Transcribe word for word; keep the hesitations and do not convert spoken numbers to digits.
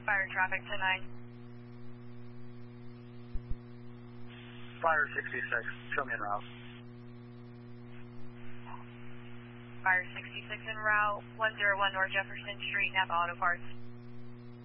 Fire traffic to nine. Fire sixty-six, show me en route. Fire sixty-six en route, one oh one North Jefferson Street, Napa Auto Parts.